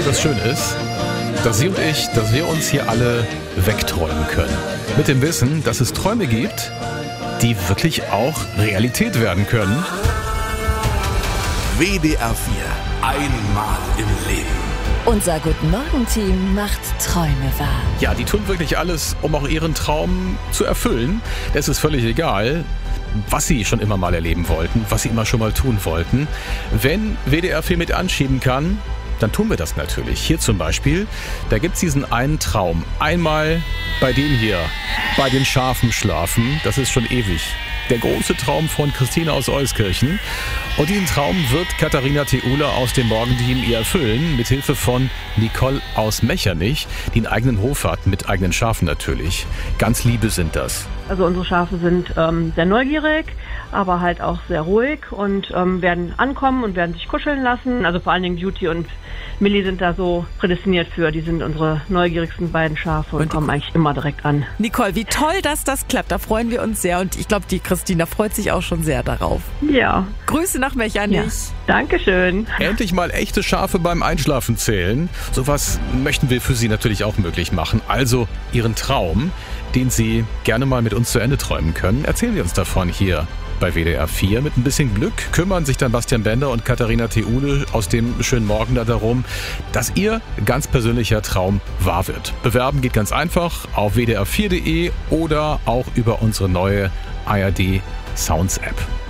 das schön ist, dass Sie und ich, dass wir uns hier alle wegträumen können. Mit dem Wissen, dass es Träume gibt, die wirklich auch Realität werden können. WDR 4. Einmal im Leben. Unser Guten-Morgen-Team macht Träume wahr. Ja, die tun wirklich alles, um auch ihren Traum zu erfüllen. Es ist völlig egal, was sie schon immer mal erleben wollten, was sie immer schon mal tun wollten. Wenn WDR 4 mit anschieben kann, dann tun wir das natürlich. Hier zum Beispiel, da gibt's diesen einen Traum. Einmal bei dem hier, bei den Schafen schlafen. Das ist schon ewig. Der große Traum von Christine aus Euskirchen. Und diesen Traum wird Katharina Theule aus dem Morgenteam ihr erfüllen, mit Hilfe von Nicole aus Mechernich, die einen eigenen Hof hat, mit eigenen Schafen natürlich. Ganz liebe sind das. Also unsere Schafe sind sehr neugierig, aber halt auch sehr ruhig und werden ankommen und werden sich kuscheln lassen. Also vor allen Dingen Beauty und Millie sind da so prädestiniert für. Die sind unsere neugierigsten beiden Schafe und kommen eigentlich immer direkt an. Nicole, wie toll, dass das klappt. Da freuen wir uns sehr und ich glaube, die Christina freut sich auch schon sehr darauf. Ja. Grüße nach Mechernich. Ja. Dankeschön. Endlich mal echte Schafe beim Einschlafen zählen. Sowas möchten wir für Sie natürlich auch möglich machen. Also Ihren Traum, den Sie gerne mal mit uns zu Ende träumen können, erzählen Sie uns davon hier bei WDR 4. Mit ein bisschen Glück kümmern sich dann Bastian Bender und Katharina Theule aus dem schönen Morgen darum, dass Ihr ganz persönlicher Traum wahr wird. Bewerben geht ganz einfach auf wdr4.de oder auch über unsere neue ARD Sounds App.